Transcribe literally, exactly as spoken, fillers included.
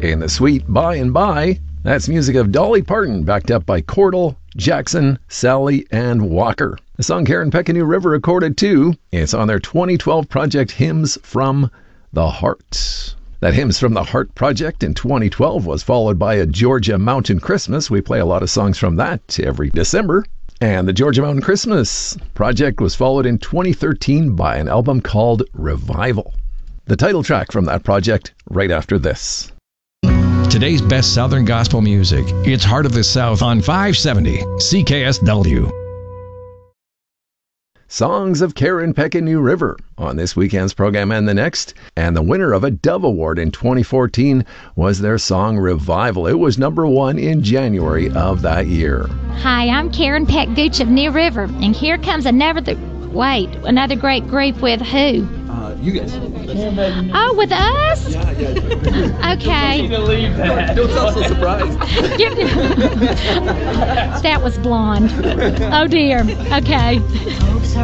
In the Sweet By and By, that's music of Dolly Parton, backed up by Cordell, Jackson, Sally, and Walker. The song Karen Peck and New River recorded too. It's on their twenty twelve project Hymns from the Heart. That Hymns from the Heart project in twenty twelve was followed by a Georgia Mountain Christmas. We play a lot of songs from that every December. And the Georgia Mountain Christmas project was followed in twenty thirteen by an album called Revival. The title track from that project right after this. Today's best Southern gospel music. It's Heart of the South on five seventy C K S W. Songs of Karen Peck and New River on this weekend's program and the next. And the winner of a Dove Award in twenty fourteen was their song Revival. It was number one in January of that year. Hi, I'm Karen Peck Gooch of New River, and here comes another, th- wait, another great group with who? Uh, you guys. Oh, with us? Yeah, yeah. Okay. Believe that. Don't sound so surprised. That was blonde. Oh dear. Okay.